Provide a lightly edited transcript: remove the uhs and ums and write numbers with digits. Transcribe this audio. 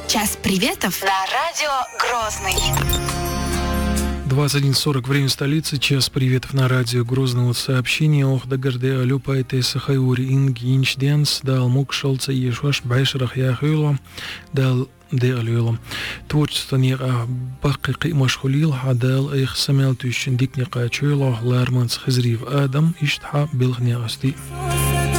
Час приветов на радио Грозный. 21:40, время столицы, час приветов на радио Грозного. Сообщение ох дагарды алюпайте сахайури ингинч денс дал мук шалца ешваш байшрах яхюла дал دياليولا توجد نيرا بقي مشغوليل عدال إخ سمعت الشنديك نقاشيلا لارمانس خزريف آدم يشتحى بالغنية أستي